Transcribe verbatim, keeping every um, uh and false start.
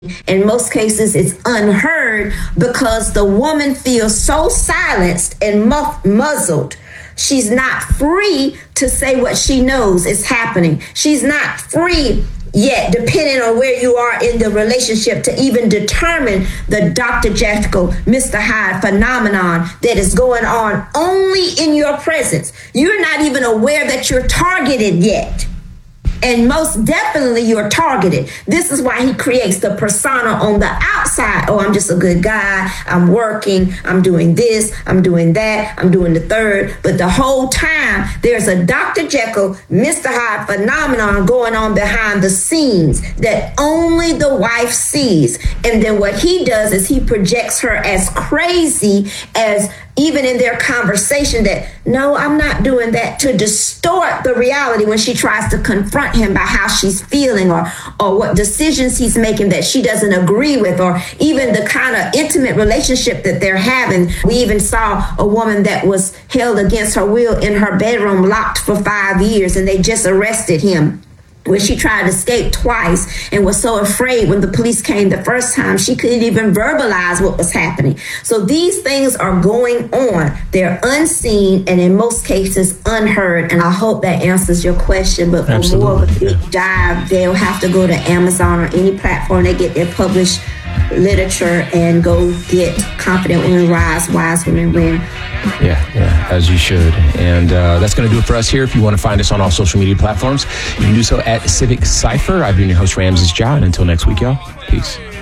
In most cases, it's unheard because the woman feels so silenced and mu- muzzled. She's not free to say what she knows is happening. She's not free yet, depending on where you are in the relationship, to even determine the Doctor Jekyll, Mister Hyde phenomenon that is going on only in your presence. You're not even aware that you're targeted yet. And most definitely you're targeted. This is why he creates the persona on the outside. Oh, I'm just a good guy. I'm working. I'm doing this. I'm doing that. I'm doing the third. But the whole time there's a Doctor Jekyll, Mister Hyde phenomenon going on behind the scenes that only the wife sees. And then what he does is he projects her as crazy, as even in their conversation, that no, I'm not doing that, to distort the reality when she tries to confront him by how she's feeling, or or what decisions he's making that she doesn't agree with, or even the kind of intimate relationship that they're having. We even saw a woman that was held against her will in her bedroom, locked for five years, and they just arrested him, where she tried to escape twice and was so afraid when the police came the first time, she couldn't even verbalize what was happening. So these things are going on. They're unseen and in most cases unheard. And I hope that answers your question. But for Absolutely. more of a deep dive, they'll have to go to Amazon or any platform they get their published literature and go get Confident Women Rise, Wise Women Win. Yeah, yeah, as you should. And uh, that's going to do it for us here. If you want to find us on all social media platforms, you can do so at Civic Cypher. I've been your host, Ramses Ja, and until next week, y'all, peace.